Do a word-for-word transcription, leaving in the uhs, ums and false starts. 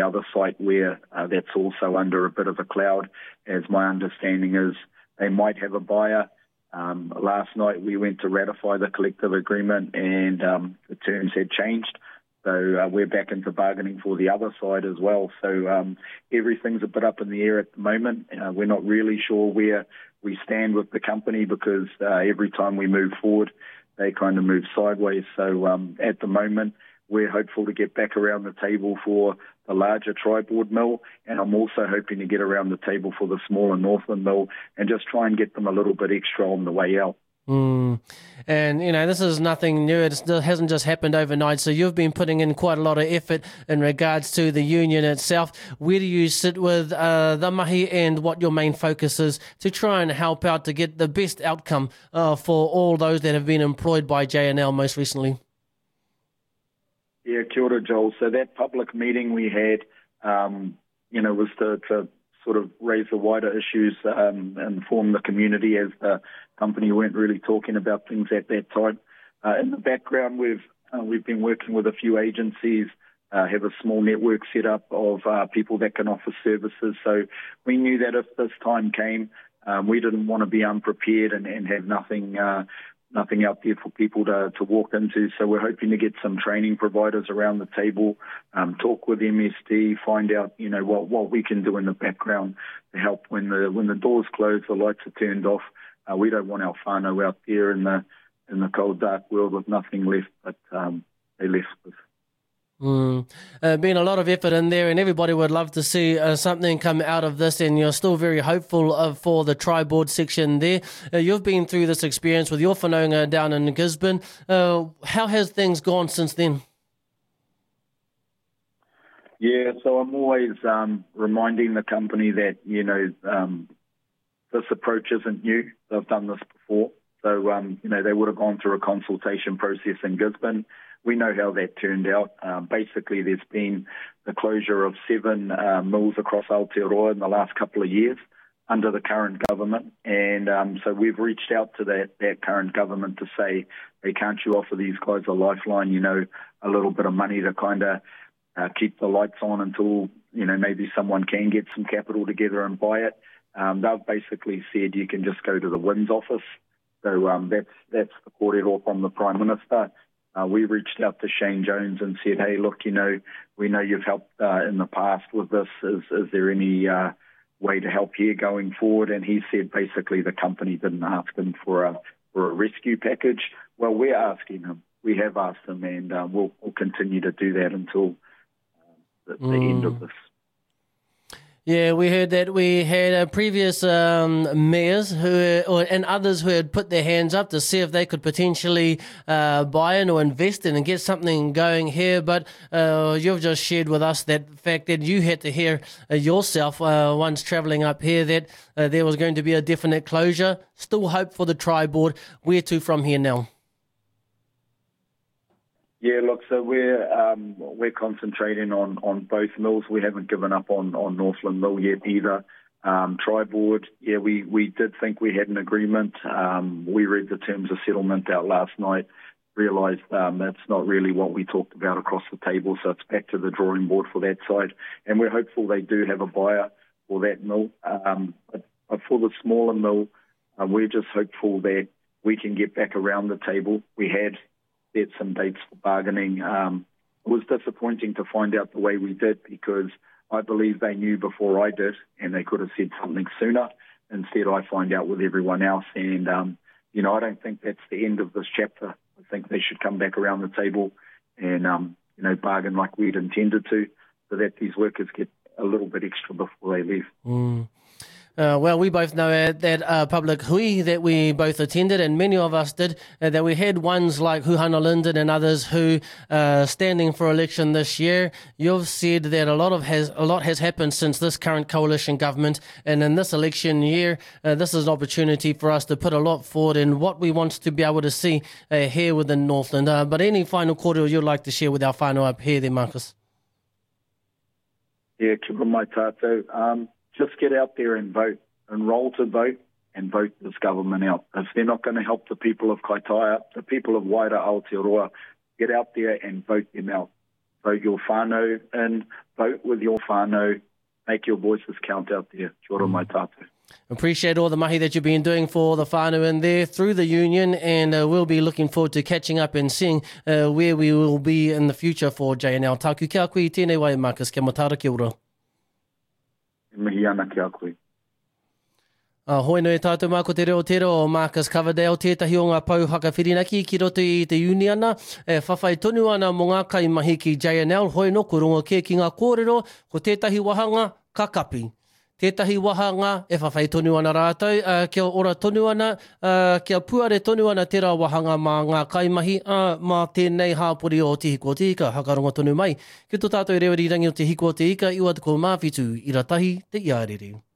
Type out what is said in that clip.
other site where uh, that's also under a bit of a cloud, as my understanding is they might have a buyer. Um, last night we went to ratify the collective agreement and um, the terms had changed. So uh, we're back into bargaining for the other side as well. So um, everything's a bit up in the air at the moment. Uh, we're not really sure where we stand with the company because uh, every time we move forward, they kind of move sideways. So um, at the moment, we're hopeful to get back around the table for the larger tri-board mill, and I'm also hoping to get around the table for the smaller Northland mill and just try and get them a little bit extra on the way out. Mm. And, you know, this is nothing new. It hasn't just happened overnight. So you've been putting in quite a lot of effort in regards to the union itself. Where do you sit with uh, the mahi and what your main focus is to try and help out to get the best outcome uh, for all those that have been employed by J N L most recently? Yeah, kia ora, Joel. So that public meeting we had, um, you know, was to, to sort of raise the wider issues um, and inform the community as the company weren't really talking about things at that time. Uh, in the background, we've uh, we've been working with a few agencies, uh, have a small network set up of uh, people that can offer services. So we knew that if this time came, um, we didn't want to be unprepared and, and have nothing uh, nothing out there for people to, to walk into. So we're hoping to get some training providers around the table, um, talk with M S D, find out, you know, what, what we can do in the background to help when the when the doors close, the lights are turned off. Uh, we don't want our whānau out there in the in the cold, dark world with nothing left, but um, they left with. Mm. Uh, been a lot of effort in there, and everybody would love to see uh, something come out of this, and you're still very hopeful of, for the tri-board section there. Uh, you've been through this experience with your whanaunga down in Gisborne. Uh, how has things gone since then? Yeah, so I'm always um, reminding the company that, you know, um, this approach isn't new. They've done this before. So, um, you know, they would have gone through a consultation process in Gisborne. We know how that turned out. Um, basically, there's been the closure of seven uh, mills across Aotearoa in the last couple of years under the current government. And um, so we've reached out to that, that current government to say, hey, can't you offer these guys a lifeline, you know, a little bit of money to kind of uh, keep the lights on until, you know, maybe someone can get some capital together and buy it. Um, they've basically said you can just go to the W I N S office. So um, that's, that's the kōrero from the Prime Minister. Uh, we reached out to Shane Jones and said, hey, look, you know, we know you've helped uh, in the past with this. Is, is there any uh, way to help here going forward? And he said basically the company didn't ask him for a, for a rescue package. Well, we're asking him. We have asked him, and uh, we'll, we'll continue to do that until uh, the, the mm. end of this. Yeah, we heard that we had uh, previous um, mayors who, or, and others who had put their hands up to see if they could potentially uh, buy in or invest in and get something going here. But uh, you've just shared with us that fact that you had to hear uh, yourself uh, once travelling up here that uh, there was going to be a definite closure. Still hope for the tri-board. Where to from here now? Yeah, look, so we're um, we're concentrating on, on both mills. We haven't given up on, on Northland Mill yet either. Um, Tri-board, yeah, we, we did think we had an agreement. Um, we read the terms of settlement out last night, realised um, that's not really what we talked about across the table, so it's back to the drawing board for that side. And we're hopeful they do have a buyer for that mill. Um, but, but for the smaller mill, uh, we're just hopeful that we can get back around the table. We had set some dates for bargaining. Um, it was disappointing to find out the way we did because I believe they knew before I did and they could have said something sooner. Instead, I find out with everyone else. And, um, you know, I don't think that's the end of this chapter. I think they should come back around the table and, um, you know, bargain like we'd intended to so that these workers get a little bit extra before they leave. Mm. Uh, well, we both know at that uh, public hui that we both attended, and many of us did, uh, that we had ones like Huhana Linden and others who are uh, standing for election this year. You've said that a lot of has a lot has happened since this current coalition government, and in this election year, uh, this is an opportunity for us to put a lot forward in what we want to be able to see uh, here within Northland. Uh, but any final kōrero you'd like to share with our whānau up here there, Marcus? Yeah, kia ora mai tātou. Um, Just get out there and vote, enroll to vote and vote this government out. If they're not going to help the people of Kaitaia, the people of Waira Aotearoa, get out there and vote them out. vote your whānau in, vote with your whānau, make your voices count out there. Kia ora mai tātou. Appreciate all the mahi that you've been doing for the whānau in there through the union, and uh, we'll be looking forward to catching up and seeing uh, where we will be in the future for J N L. Tāku kia koe, tēnei wai Marcus, kia matara, kia ora. Mihi ana kia koe. Uh, hoi no e tātou mā ko te reo te reo o Marcus Coverdale, tētahi o ngā pau haka whirinaki ki roto i te uniana, e whawhai tonu ana mo ngā kaimahi ki J N L, hoi no ko rongo ke ki ngā kōrero, ko tētahi wahanga ka kapi. Tētahi wahanga e whawhai tonu ana rātou, uh, kia ora tonu ana, uh, kia puare tonu ana tērā wahanga mā ngā kaimahi, uh, mā tēnei hāpori o te hiko te ika, hakarongo tonu mai. Ki tō tātou reo rirangi o te hiko te ika, iwa te ko mawhitu, i ratahi te iarere.